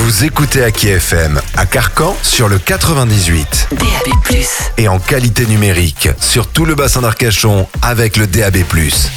Vous écoutez Aki FM à Carcan sur le 98 DAB+. et en qualité numérique sur tout le bassin d'Arcachon avec le DAB+.